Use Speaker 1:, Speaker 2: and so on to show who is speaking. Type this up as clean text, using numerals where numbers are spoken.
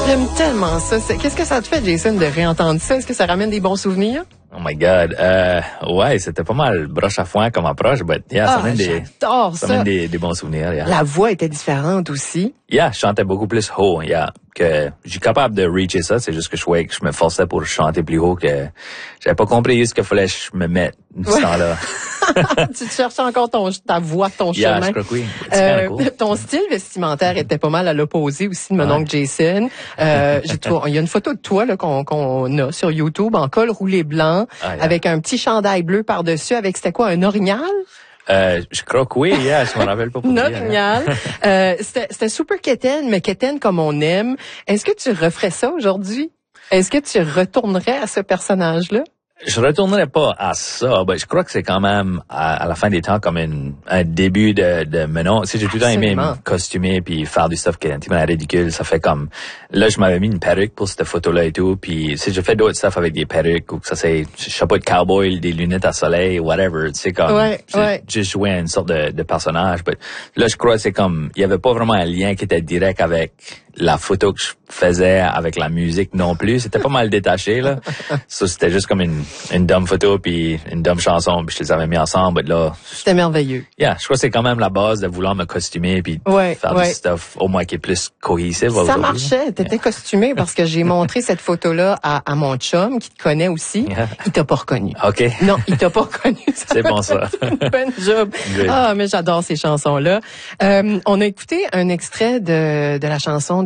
Speaker 1: J'aime tellement ça. Qu'est-ce que ça te fait, Jason, de réentendre ça? Est-ce que ça ramène des bons souvenirs?
Speaker 2: Oh my God. Ouais, c'était pas mal broche à foin comme approche, but yeah, ça mène des bons souvenirs. Yeah.
Speaker 1: La voix était différente aussi.
Speaker 2: Yeah, je chantais beaucoup plus haut. Yeah, que je suis capable de reacher ça. C'est juste que je me forçais pour chanter plus haut que j'avais pas compris ce qu'il fallait que je me mette ce temps-là.
Speaker 1: Tu cherches encore ta voix, ton
Speaker 2: yeah,
Speaker 1: chemin.
Speaker 2: Je crois que oui. Cool.
Speaker 1: Ton style vestimentaire était pas mal à l'opposé aussi de mon oncle Jason. Il y a une photo de toi là qu'on a sur YouTube en col roulé blanc avec un petit chandail bleu par-dessus avec c'était quoi, un orignal?
Speaker 2: Je crois que oui, yeah, je me rappelle pas pour dire.
Speaker 1: Orignal. C'était super quétaine, mais quétaine comme on aime. Est-ce que tu referais ça aujourd'hui? Est-ce que tu retournerais à ce personnage-là?
Speaker 2: Je retournerai pas à ça, mais je crois que c'est quand même à la fin des temps comme un début de maintenant. Si j'ai tout le temps aimé me costumer puis faire du stuff qui est un petit peu ridicule, ça fait comme là je m'avais mis une perruque pour cette photo-là et tout, puis si je fais d'autres stuff avec des perruques ou que ça c'est chapeau de cowboy, des lunettes à soleil, whatever, tu sais comme j'ai joué une sorte de personnage, mais là je crois que c'est comme il y avait pas vraiment un lien qui était direct avec la photo que je faisais avec la musique non plus, c'était pas mal détaché là. Ça c'était juste comme une dumb photo puis une dumb chanson puis je les avais mis ensemble, là
Speaker 1: c'était merveilleux.
Speaker 2: Yeah, je crois que c'est quand même la base de vouloir me costumer puis faire du stuff au moins qui est plus cohésif.
Speaker 1: Ça marchait, t'étais costumé parce que j'ai montré cette photo là à mon chum qui te connaît aussi, il t'a pas reconnu.
Speaker 2: OK.
Speaker 1: Non, il t'a pas reconnu.
Speaker 2: C'est bon ça.
Speaker 1: Bonne job. Ah, mais j'adore ces chansons là. On a écouté un extrait de la chanson